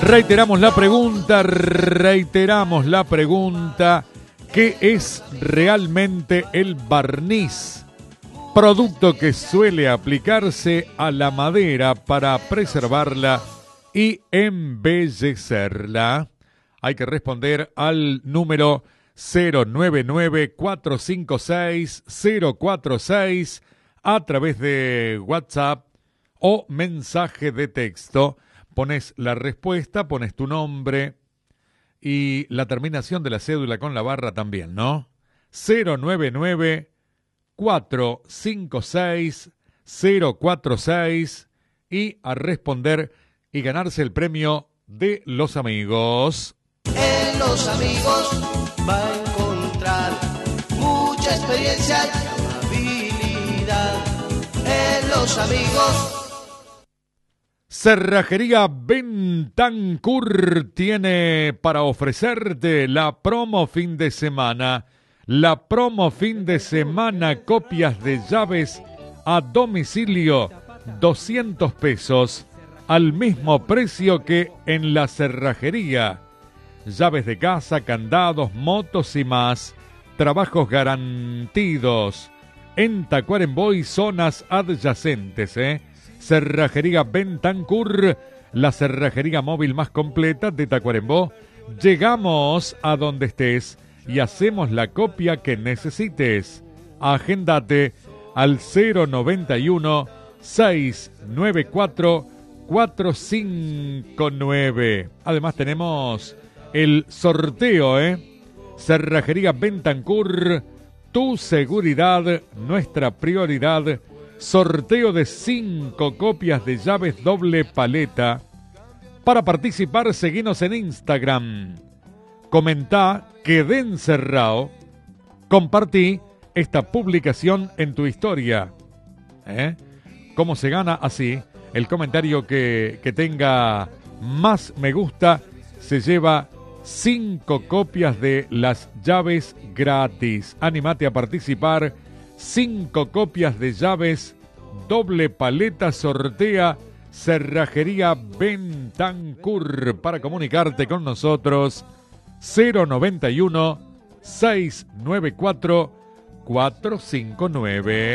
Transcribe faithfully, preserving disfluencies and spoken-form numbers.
Reiteramos la pregunta, reiteramos la pregunta. ¿Qué es realmente el barniz? Producto que suele aplicarse a la madera para preservarla y embellecerla. Hay que responder al número cero nueve nueve, cuatro cinco seis, cero cuatro seis a través de WhatsApp o mensaje de texto. Pones la respuesta, pones tu nombre y la terminación de la cédula con la barra también, ¿no? cero nueve nueve, cuatro cinco seis, cero cuatro seis y a responder y ganarse el premio de los amigos. En los amigos va a encontrar mucha experiencia y habilidad. En los amigos. Cerrajería Bentancur tiene para ofrecerte la promo fin de semana. La promo fin de semana, copias de llaves a domicilio, doscientos pesos, al mismo precio que en la cerrajería. Llaves de casa, candados, motos y más. Trabajos garantidos. En Tacuarembó y zonas adyacentes, ¿eh? Cerrajería Bentancur, la cerrajería móvil más completa de Tacuarembó. Llegamos a donde estés y hacemos la copia que necesites. Agéndate al cero noventa y uno, seiscientos noventa y cuatro, cuatrocientos cincuenta y nueve. Además tenemos el sorteo, ¿eh? Cerrajería Bentancur, tu seguridad, nuestra prioridad. Sorteo de cinco copias de llaves doble paleta. Para participar, seguinos en Instagram. Comentá, quedé encerrado. Compartí esta publicación en tu historia. ¿Eh? ¿Cómo se gana? Así. El comentario que, que tenga más me gusta se lleva cinco copias de las llaves gratis. Anímate a participar. Cinco copias de llaves doble paleta sortea Cerrajería Bentancur. Para comunicarte con nosotros, cero noventa y uno, seiscientos noventa y cuatro, cuatrocientos cincuenta y nueve.